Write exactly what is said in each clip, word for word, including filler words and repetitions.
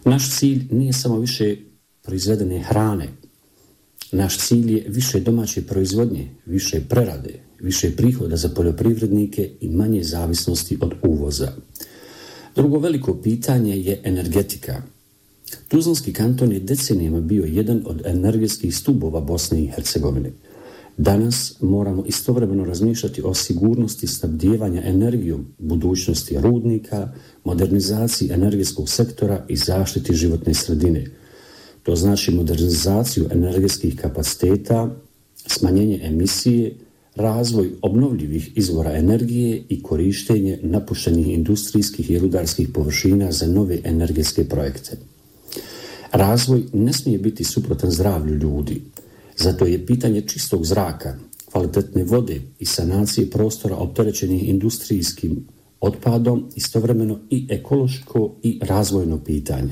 Naš cilj nije samo više proizvedene hrane. Naš cilj je više domaće proizvodnje, više prerade, više prihoda za poljoprivrednike i manje zavisnosti od uvoza. Drugo veliko pitanje je energetika. Tuzlanski kanton je decenijama bio jedan od energetskih stubova Bosne i Hercegovine. Danas moramo istovremeno razmišljati o sigurnosti snabdijevanja energijom, budućnosti rudnika, modernizaciji energetskog sektora i zaštiti životne sredine. To znači modernizaciju energetskih kapaciteta, smanjenje emisije, razvoj obnovljivih izvora energije i korištenje napuštenih industrijskih i rudarskih površina za nove energetske projekte. Razvoj ne smije biti suprotan zdravlju ljudi. Zato je pitanje čistog zraka, kvalitetne vode i sanacije prostora opterećenih industrijskim otpadom istovremeno i ekološko i razvojno pitanje.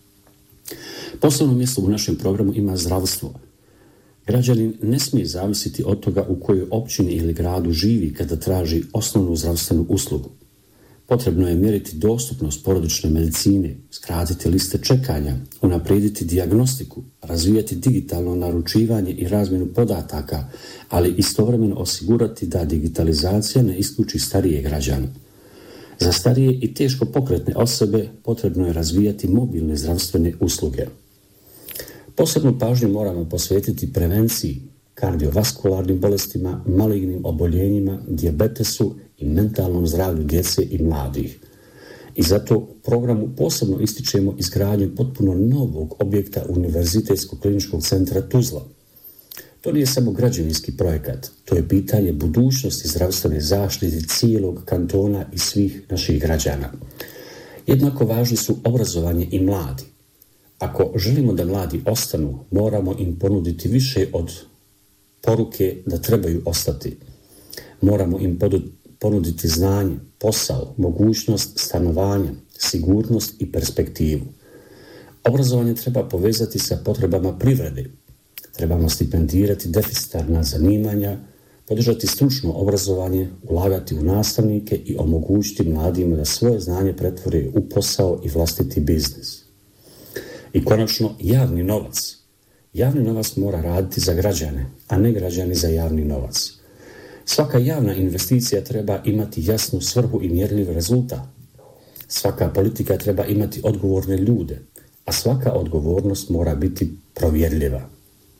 Posebno mjesto u našem programu ima zdravstvo. Građanin ne smije zavisiti od toga u kojoj općini ili gradu živi kada traži osnovnu zdravstvenu uslugu. Potrebno je mjeriti dostupnost porodične medicine, skratiti liste čekanja, unaprijediti dijagnostiku, razvijati digitalno naručivanje i razmjenu podataka, ali istovremeno osigurati da digitalizacija ne isključi starije građane. Za starije i teško pokretne osobe potrebno je razvijati mobilne zdravstvene usluge. Posebnu pažnju moramo posvetiti prevenciji, kardiovaskularnim bolestima, malignim oboljenjima, dijabetesu i mentalnom zdravlju djece i mladih. I zato u programu posebno ističemo izgradnju potpuno novog objekta Univerzitetskog kliničkog centra Tuzla. To nije samo građevinski projekat, to je pitanje budućnosti zdravstvene zaštite cijelog kantona i svih naših građana. Jednako važni su obrazovanje i mladi. Ako želimo da mladi ostanu, moramo im ponuditi više od poruke da trebaju ostati. Moramo im ponuditi znanje, posao, mogućnost stanovanja, sigurnost i perspektivu. Obrazovanje treba povezati sa potrebama privrede. Trebamo stipendirati deficitarna zanimanja, podržati stručno obrazovanje, ulagati u nastavnike i omogućiti mladima da svoje znanje pretvore u posao i vlastiti biznis. I konačno, javni novac. Javni novac mora raditi za građane, a ne građani za javni novac. Svaka javna investicija treba imati jasnu svrhu i mjerljiv rezultat. Svaka politika treba imati odgovorne ljude, a svaka odgovornost mora biti provjerljiva.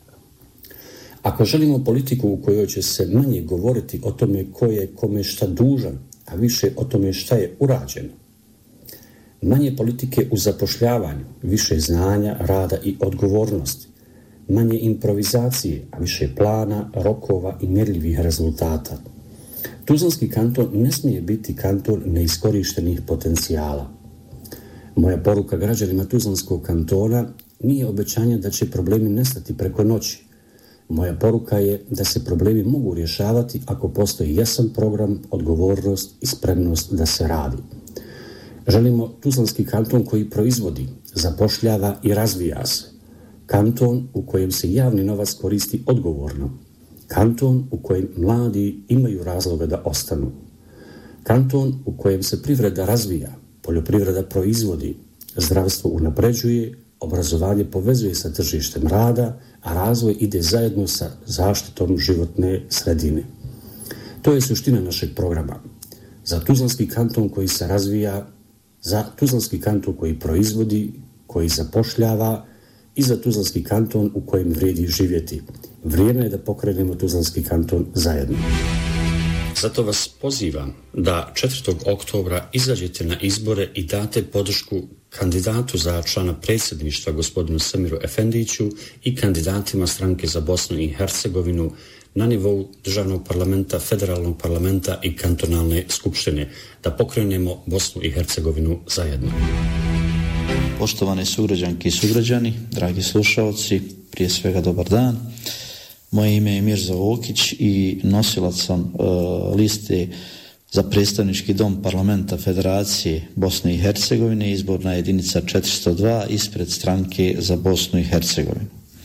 Ako želimo politiku u kojoj će se manje govoriti o tome ko je kome šta dužan, a više o tome šta je urađeno, manje politike u zapošljavanju, više znanja, rada i odgovornosti, manje improvizacije, a više plana, rokova i mjerljivih rezultata. Tuzlanski kanton ne smije biti kanton neiskorištenih potencijala. Moja poruka građanima Tuzlanskog kantona nije obećanje da će problemi nestati preko noći. Moja poruka je da se problemi mogu rješavati ako postoji jasan program, odgovornost i spremnost da se radi. Želimo Tuzlanski kanton koji proizvodi, zapošljava i razvija se. Kanton u kojem se javni novac koristi odgovorno. Kanton u kojem mladi imaju razloga da ostanu. Kanton u kojem se privreda razvija, poljoprivreda proizvodi, zdravstvo unapređuje, obrazovanje povezuje sa tržištem rada, a razvoj ide zajedno sa zaštitom životne sredine. To je suština našeg programa. Za Tuzlanski kanton koji se razvija, za Tuzlanski kanton koji proizvodi, koji zapošljava i za Tuzlanski kanton u kojem vrijedi živjeti. Vrijeme je da pokrenemo Tuzlanski kanton zajedno. Zato vas pozivam da četvrtog oktobra izađete na izbore i date podršku kandidatu za člana predsjedništva gospodinu Semiru Efendiću i kandidatima stranke za Bosnu i Hercegovinu na nivou državnog parlamenta, federalnog parlamenta i kantonalne skupštine, da pokrenemo Bosnu i Hercegovinu zajedno. Poštovane sugrađanke i sugrađani, dragi slušalci, prije svega dobar dan. Moje ime je Mirza Vokić i nosilac sam uh, liste za predstavnički dom parlamenta Federacije Bosne i Hercegovine, izborna jedinica četiristo dva ispred stranke za Bosnu i Hercegovinu.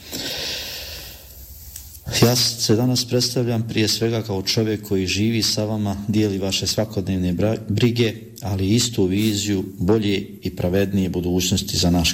Ja se danas predstavljam prije svega kao čovjek koji živi sa vama, dijeli vaše svakodnevne brige, ali istu viziju bolje i pravednije budućnosti za naš